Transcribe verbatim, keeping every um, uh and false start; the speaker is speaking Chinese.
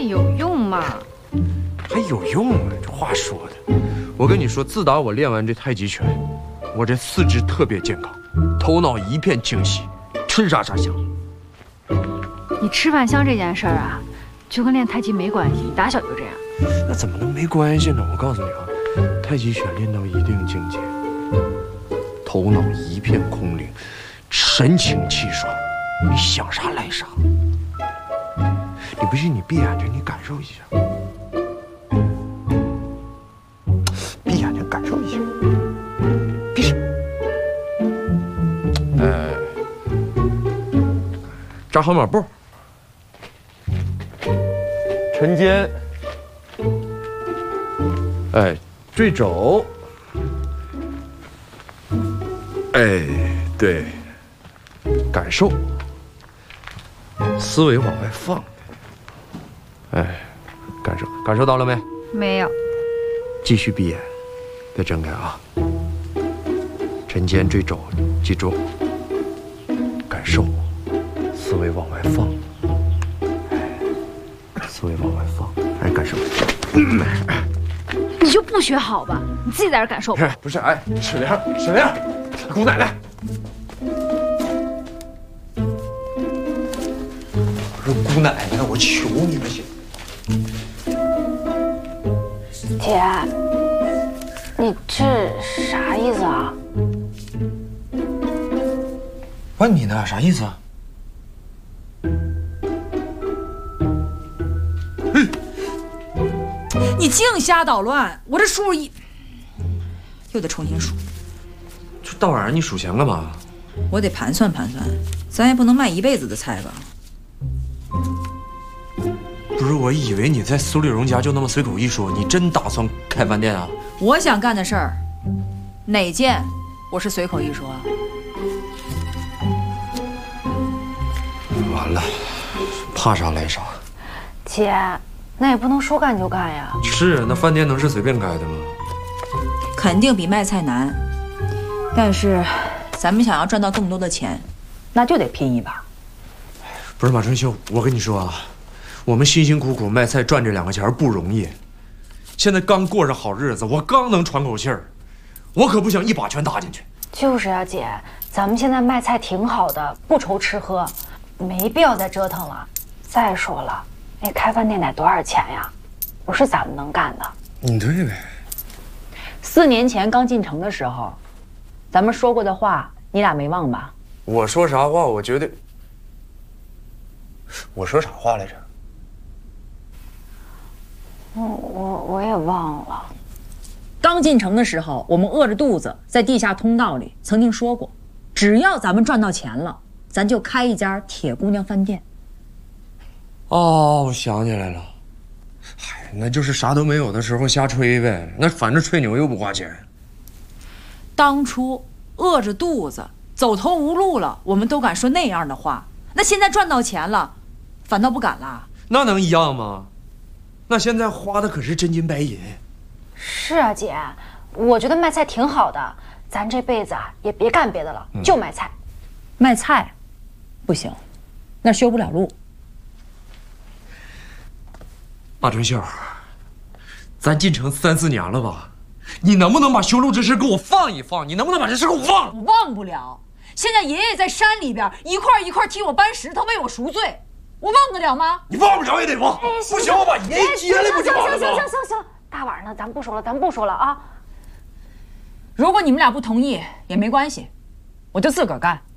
这有用吗？ 还有用啊！这话说的，我跟你说，自打我练完这太极拳，我这四肢特别健康，头脑一片清晰，吃啥啥香。 你吃饭香这件事儿啊，就跟练太极没关系，你打小就这样。 那怎么能没关系呢？我告诉你啊，太极拳练到一定境界，头脑一片空灵，神清气爽，你想啥来啥。你不信，你闭眼睛，你感受一下。闭眼睛感受一下。闭上。哎，扎号码布。沉肩。哎，坠肘。哎，对，感受，思维往外放。哎，感受感受到了没？ 没有。 继续闭眼，别睁开啊！沉肩坠肘，记住，感受，思维往外放。哎，思维往外放，哎，感受。嗯你就不学好吧？你自己在这感受吧。 不是，哎，沈亮，沈亮，姑奶奶，我说姑奶奶，我求你了，行。 姐，你这啥意思啊？ 问你呢，啥意思啊？ 你净瞎捣乱！我这数一又得重新数。 这大晚上你数钱干嘛？ 我得盘算盘算，咱也不能卖一辈子的菜吧？ 不是，我以为你在苏丽蓉家就那么随口一说，你真打算开饭店啊？ 我想干的事儿，哪件我是随口一说啊？ 完了，怕啥来啥。 姐，那也不能说干就干呀。 是，那饭店能是随便开的吗？ 肯定比卖菜难，但是咱们想要赚到更多的钱，那就得拼一把。 不是马春秀，我跟你说啊，我们辛辛苦苦卖菜赚这两个钱不容易，现在刚过上好日子，我刚能喘口气儿，我可不想一把全搭进去。 就是啊，姐，咱们现在卖菜挺好的，不愁吃喝，没必要再折腾了。再说了，那开饭店得多少钱呀？不是咱们能干的。 你对呗。 四年前刚进城的时候，咱们说过的话，你俩没忘吧？ 我说啥话，我绝对……我说啥话来着？ 我我我也忘了。 刚进城的时候，我们饿着肚子在地下通道里曾经说过，只要咱们赚到钱了，咱就开一家铁姑娘饭店。 哦，我想起来了，嗨，那就是啥都没有的时候瞎吹呗，那反正吹牛又不花钱。 当初饿着肚子走投无路了，我们都敢说那样的话，那现在赚到钱了，反倒不敢啦？ 那能一样吗？那现在花的可是真金白银。 是啊，姐，我觉得卖菜挺好的，咱这辈子啊也别干别的了，嗯、就卖菜。 卖菜，不行，那修不了路。 马春秀，咱进城三四年了吧？你能不能把修路这事给我放一放？你能不能把这事给我忘了？ 我忘不了。现在爷爷在山里边一块一块替我搬石头，为我赎罪，我忘得了吗？ 你忘不了也得忘。哎、不行，我把爷爷接来不就完了吗？ 行行行行行，大晚上的，咱不说了，咱不说了啊。 如果你们俩不同意也没关系，我就自个儿干。